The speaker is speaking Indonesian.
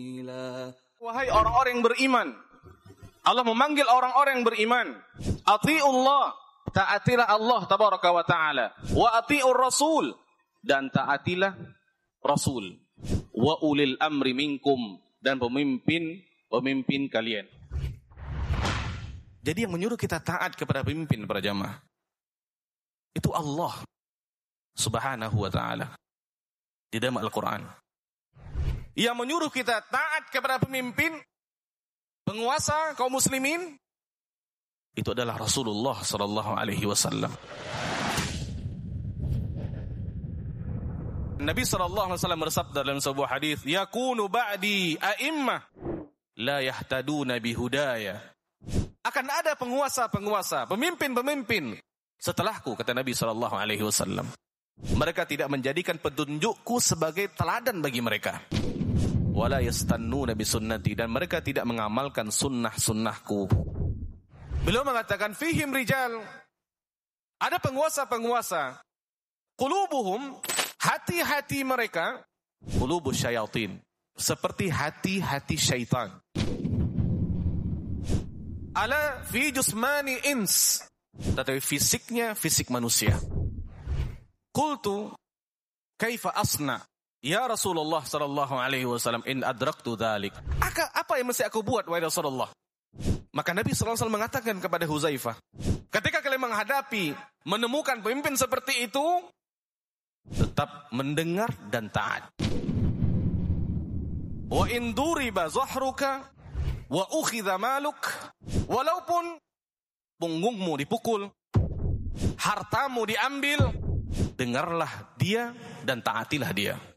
Wahai orang-orang yang beriman, Allah memanggil orang-orang yang beriman. Ati'ullah, taatilah Allah tabaraka wa ta'ala. Wa ati'ur rasul, dan taatilah Rasul. Wa ulil amri minkum, dan pemimpin kalian. Jadi yang menyuruh kita taat kepada pemimpin para jamaah itu Allah subhanahu wa ta'ala di dalam Al-Quran. Yang menyuruh kita taat kepada pemimpin, penguasa kaum muslimin, itu adalah Rasulullah sallallahu alaihi wasallam. Nabi sallallahu alaihi wasallam bersabda dalam sebuah hadis, "Yakunu ba'di a'immah la yahtaduna bihudaya." Akan ada penguasa-penguasa, pemimpin-pemimpin setelahku, kata Nabi sallallahu alaihi wasallam. Mereka tidak menjadikan petunjukku sebagai teladan bagi mereka. Wala yastannuna bisunnati, dan mereka tidak mengamalkan sunnah-sunnahku. Beliau mengatakan fihim rijal, ada penguasa-penguasa, qulubuhum, hati-hati mereka, qulubus syayatin, seperti hati-hati syaitan. Ala fi jusmani ins, tetapi fisiknya fisik manusia. Qultu kaifa asna ya Rasulullah sallallahu alaihi wasallam in adraktu dzalik. Apa yang mesti aku buat wahai Rasulullah? Maka Nabi sallallahu alaihi wasallam mengatakan kepada Huzaifah, ketika kalian menghadapi, menemukan pemimpin seperti itu, tetap mendengar dan taat. Wa in duriba zahruka wa ukhidha maluk, walaupun punggungmu dipukul, hartamu diambil, dengarlah dia dan taatilah dia.